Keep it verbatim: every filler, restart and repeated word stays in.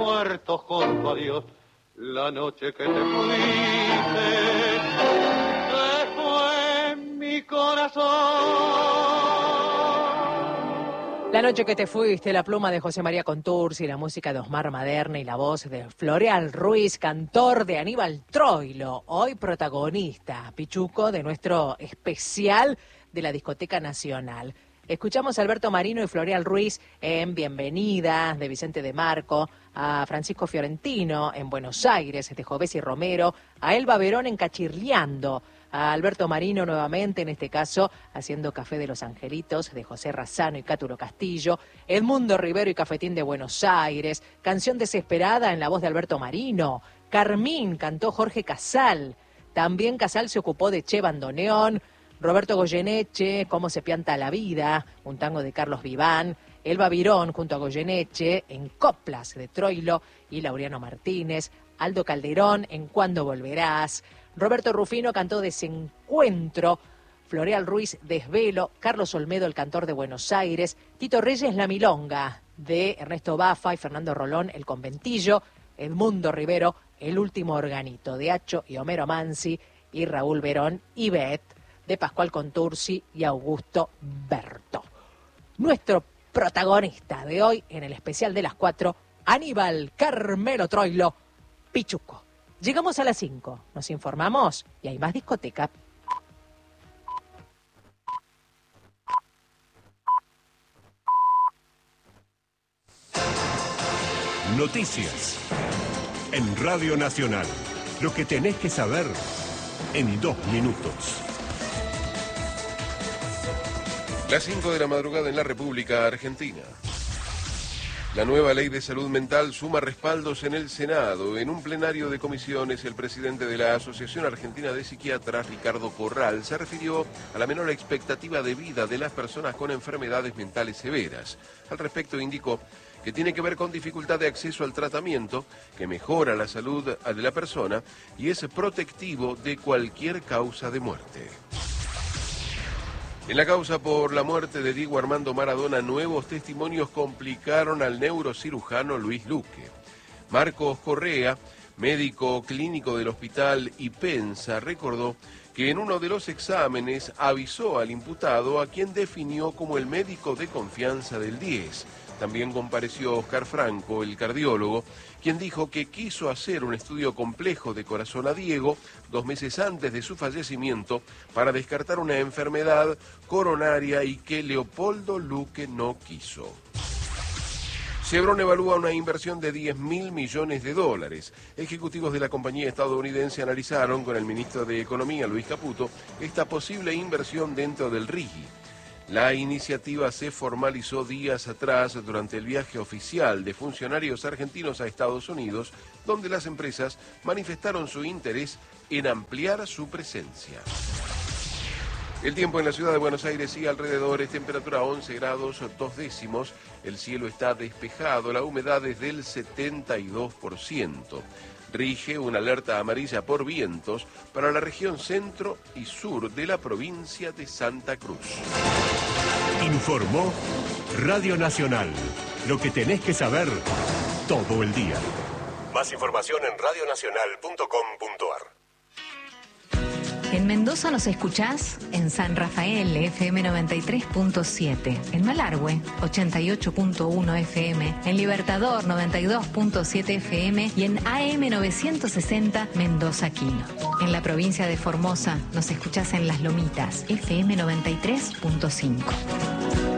muertos junto a Dios. La noche que te fuiste, se fue mi corazón. La noche que te fuiste, la pluma de José María Contursi, la música de Osmar Maderna y la voz de Floreal Ruiz, cantor de Aníbal Troilo, hoy protagonista, Pichuco, de nuestro especial de la Discoteca Nacional. Escuchamos a Alberto Marino y Floreal Ruiz en Bienvenida, de Vicente de Marco, a Francisco Fiorentino en Buenos Aires, de Jovesi Romero, a Elba Verón en Cachirleando, a Alberto Marino nuevamente, en este caso, haciendo Café de los Angelitos, de José Razzano y Cáturo Castillo, Edmundo Rivero y Cafetín de Buenos Aires, Canción Desesperada en la voz de Alberto Marino, Carmín cantó Jorge Casal, también Casal se ocupó de Che Bandoneón, Roberto Goyeneche, Cómo se pianta la vida, un tango de Carlos Viván, Elba Virón junto a Goyeneche en Coplas de Troilo y Laureano Martínez, Aldo Calderón en Cuándo volverás, Roberto Rufino cantó Desencuentro, Floreal Ruiz Desvelo, Carlos Olmedo el cantor de Buenos Aires, Tito Reyes La Milonga de Ernesto Bafa y Fernando Rolón El Conventillo, Edmundo Rivero El Último Organito de Acho y Homero Mansi y Raúl Verón y Bet de Pascual Contursi y Augusto Berto. Nuestro protagonista de hoy en el especial de las cuatro, Aníbal Carmelo Troilo, Pichuco. Llegamos a las cinco, nos informamos y hay más discoteca. Noticias en Radio Nacional. Lo que tenés que saber en dos minutos. Las cinco de la madrugada en la República Argentina. La nueva ley de salud mental suma respaldos en el Senado. En un plenario de comisiones, el presidente de la Asociación Argentina de Psiquiatras, Ricardo Corral, se refirió a la menor expectativa de vida de las personas con enfermedades mentales severas. Al respecto indicó que tiene que ver con dificultad de acceso al tratamiento, que mejora la salud de la persona y es protectivo de cualquier causa de muerte. En la causa por la muerte de Diego Armando Maradona, nuevos testimonios complicaron al neurocirujano Luis Luque. Marcos Correa, médico clínico del hospital Ipensa, recordó que en uno de los exámenes avisó al imputado, a quien definió como el médico de confianza del diez. También compareció Oscar Franco, el cardiólogo, quien dijo que quiso hacer un estudio complejo de corazón a Diego dos meses antes de su fallecimiento para descartar una enfermedad coronaria y que Leopoldo Luque no quiso. Chevron evalúa una inversión de diez mil millones de dólares. Ejecutivos de la compañía estadounidense analizaron con el ministro de Economía, Luis Caputo, esta posible inversión dentro del R I G I. La iniciativa se formalizó días atrás durante el viaje oficial de funcionarios argentinos a Estados Unidos, donde las empresas manifestaron su interés en ampliar su presencia. El tiempo en la ciudad de Buenos Aires y alrededores, temperatura once grados dos décimos, el cielo está despejado, la humedad es del setenta y dos por ciento. Rige una alerta amarilla por vientos para la región centro y sur de la provincia de Santa Cruz. Informó Radio Nacional. Lo que tenés que saber todo el día. Más información en radio nacional punto com punto ar. En Mendoza nos escuchás en San Rafael, F M noventa y tres punto siete, en Malargüe, ochenta y ocho punto uno F M, en Libertador, noventa y dos punto siete F M y en A M novecientos sesenta Mendoza Quino. En la provincia de Formosa nos escuchás en Las Lomitas, F M noventa y tres punto cinco.